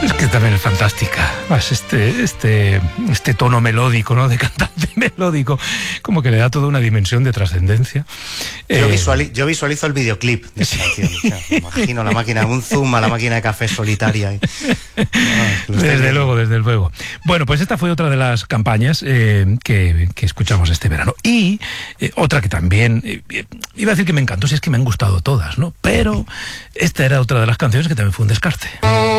Es que también es fantástica. Más este tono melódico, ¿no? De cantante melódico, como que le da toda una dimensión de trascendencia. Yo visualizo el videoclip de esa canción. O sea, me imagino la máquina, un zoom a la máquina de café solitaria. Desde luego. Bueno, pues esta fue otra de las campañas que escuchamos este verano. Y otra que también, iba a decir que me encantó, si es que me han gustado todas, ¿no? Pero esta era otra de las canciones que también fue un descarte.